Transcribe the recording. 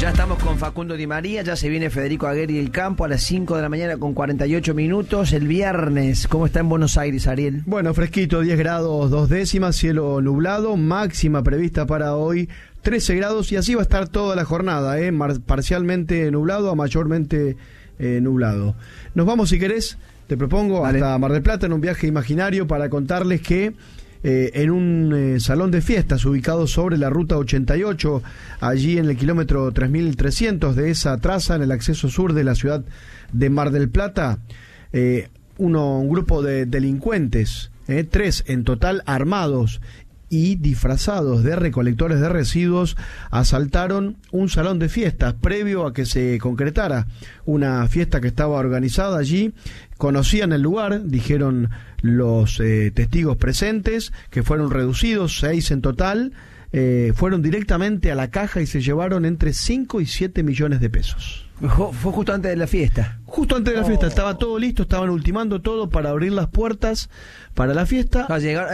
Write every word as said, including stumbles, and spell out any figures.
Ya estamos con Facundo Di María, ya se viene Federico Aguirre del Campo a las cinco de la mañana con cuarenta y ocho minutos, el viernes. ¿Cómo está en Buenos Aires, Ariel? Bueno, fresquito, diez grados, dos décimas, cielo nublado, máxima prevista para hoy, trece grados, y así va a estar toda la jornada, ¿eh? Mar- parcialmente nublado a mayormente eh, nublado. Nos vamos, si querés, te propongo, Vale. hasta Mar del Plata en un viaje imaginario para contarles que Eh, en un eh, salón de fiestas ubicado sobre la ruta ochenta y ocho, allí en el kilómetro tres mil trescientos de esa traza, en el acceso sur de la ciudad de Mar del Plata, eh, uno, un grupo de delincuentes, eh, tres en total, armados y disfrazados de recolectores de residuos, asaltaron un salón de fiestas previo a que se concretara una fiesta que estaba organizada allí. Conocían el lugar, dijeron los eh, testigos presentes, que fueron reducidos, seis en total, eh, fueron directamente a la caja y se llevaron entre cinco y siete millones de pesos. Fue justo antes de la fiesta. Justo antes de la Oh. fiesta, estaba todo listo, estaban ultimando todo para abrir las puertas para la fiesta. Va a llegar